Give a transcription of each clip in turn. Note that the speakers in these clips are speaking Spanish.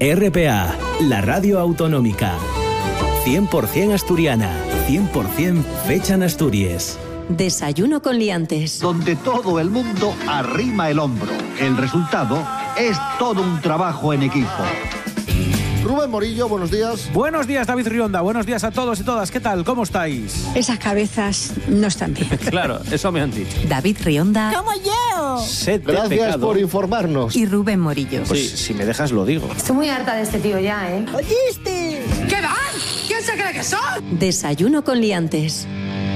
RPA, la radio autonómica. 100% asturiana, 100% fecha en Asturias. Desayuno con liantes. Donde todo el mundo arrima el hombro. El resultado es todo un trabajo en equipo. Rubén Morillo, buenos días. Buenos días, David Rionda. Buenos días a todos y todas. ¿Qué tal? ¿Cómo estáis? Esas cabezas no están bien. Claro, eso me han dicho. David Rionda. ¡Como yo! Sed de Gracias pecado. por informarnos. Y Rubén Morillo. Pues si me dejas lo digo. Estoy muy harta de este tío ya, ¿eh? ¿Oíste? ¿Qué van? ¿Quién se cree que son? Desayuno con liantes.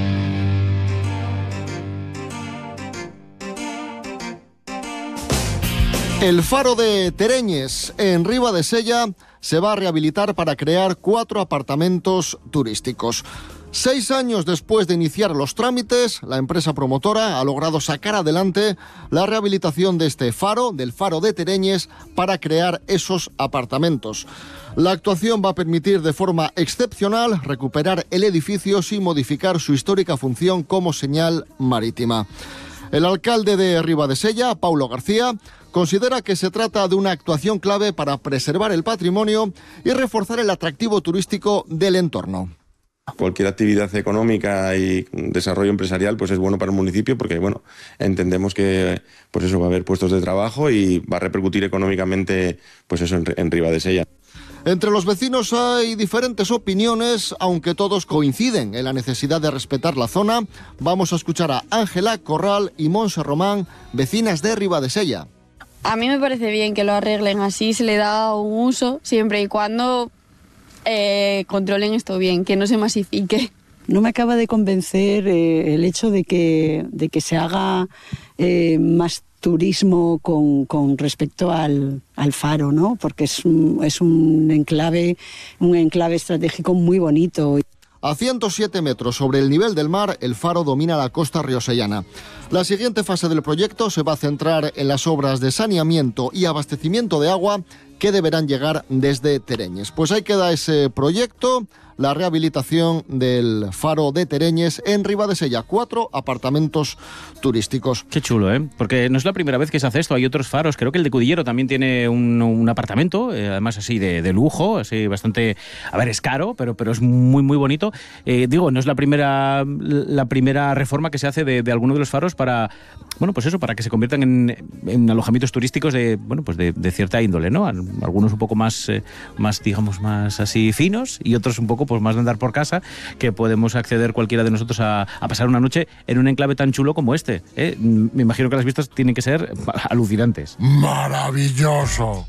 El faro de Tereñes, en Ribadesella, se va a rehabilitar para crear 4 apartamentos turísticos. 6 años después de iniciar los trámites, la empresa promotora ha logrado sacar adelante la rehabilitación de este faro, del faro de Tereñes, para crear esos apartamentos. La actuación va a permitir de forma excepcional recuperar el edificio sin modificar su histórica función como señal marítima. El alcalde de Ribadesella, Paulo García, considera que se trata de una actuación clave para preservar el patrimonio y reforzar el atractivo turístico del entorno. Cualquier actividad económica y desarrollo empresarial pues es bueno para el municipio porque bueno, entendemos que pues eso va a haber puestos de trabajo y va a repercutir económicamente pues eso en Ribadesella. Entre los vecinos hay diferentes opiniones, aunque todos coinciden en la necesidad de respetar la zona. Vamos a escuchar a Ángela Corral y Monse Román, vecinas de Ribadesella. A mí me parece bien que lo arreglen así, se le da un uso siempre y cuando controlen esto bien, que no se masifique. No me acaba de convencer el hecho de que se haga más turismo con respecto al faro, ¿no? Porque es un enclave estratégico muy bonito. A 107 metros sobre el nivel del mar, el faro domina la costa riosellana. La siguiente fase del proyecto se va a centrar en las obras de saneamiento y abastecimiento de agua que deberán llegar desde Tereñes. Pues ahí queda ese proyecto, la rehabilitación del faro de Tereñes en Ribadesella, 4 apartamentos turísticos. Qué chulo, ¿eh? Porque no es la primera vez que se hace esto, hay otros faros. Creo que el de Cudillero también tiene un apartamento, además así de lujo, así bastante... A ver, es caro, pero es muy, muy bonito. No es la primera reforma que se hace de alguno de los faros para... Bueno, pues eso, para que se conviertan en alojamientos turísticos de cierta índole, ¿no? Algunos un poco más digamos, más así finos y otros un poco pues más de andar por casa, que podemos acceder cualquiera de nosotros a pasar una noche en un enclave tan chulo como este. Me imagino que las vistas tienen que ser alucinantes. ¡Maravilloso!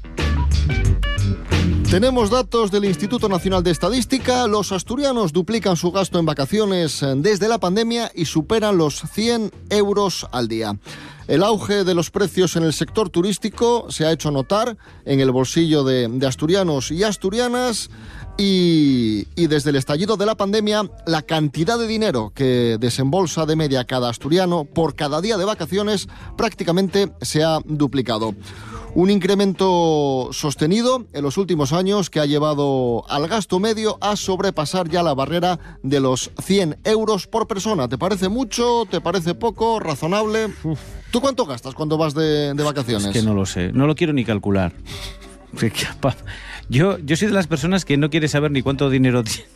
Tenemos datos del Instituto Nacional de Estadística. Los asturianos duplican su gasto en vacaciones desde la pandemia y superan los 100 euros al día. El auge de los precios en el sector turístico se ha hecho notar en el bolsillo de asturianos y asturianas y desde el estallido de la pandemia la cantidad de dinero que desembolsa de media cada asturiano por cada día de vacaciones prácticamente se ha duplicado. Un incremento sostenido en los últimos años que ha llevado al gasto medio a sobrepasar ya la barrera de los 100 euros por persona. ¿Te parece mucho? ¿Te parece poco? ¿Razonable? ¿Tú cuánto gastas cuando vas de vacaciones? Es que no lo sé, no lo quiero ni calcular. Yo soy de las personas que no quiere saber ni cuánto dinero